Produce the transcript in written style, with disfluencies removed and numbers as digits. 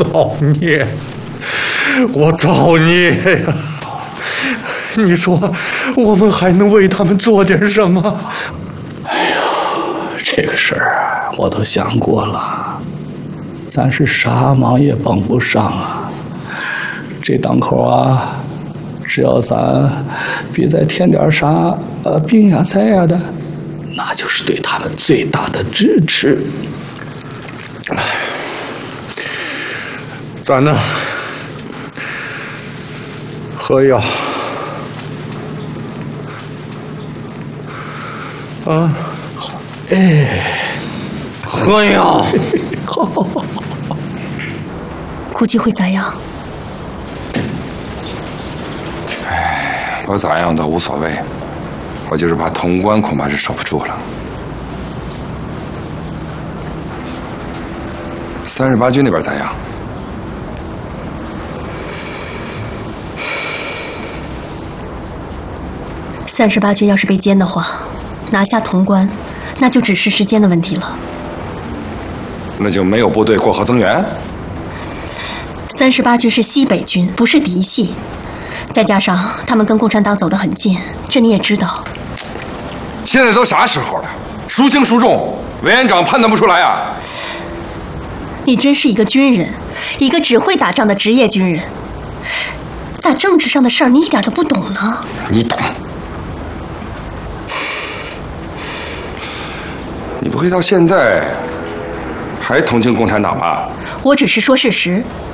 造孽！我造孽呀！你说，我们还能为他们做点什么？ 哎呀，这个事儿我都想过了，咱是啥忙也帮不上啊。这档口啊，只要咱别再添点啥病呀、灾呀的，那就是对他们最大的支持。 咱呢，喝药啊， 哎， 喝药。 好。 估计会咋样？ 我咋样都无所谓，我就是怕潼关恐怕是守不住了。38军那边咋样 ？38军要是被歼的话，拿下潼关，那就只是时间的问题了。 那就没有部队过河增援 ？38军是西北军，不是嫡系，再加上他们跟共产党走得很近，这你也知道。 现在都啥时候了，孰轻孰重，委员长判断不出来啊！ 你真是一个军人，一个只会打仗的职业军人，咋政治上的事儿你一点都不懂呢？ 你懂？你不会到现在还同情共产党吧？ 我只是说事实，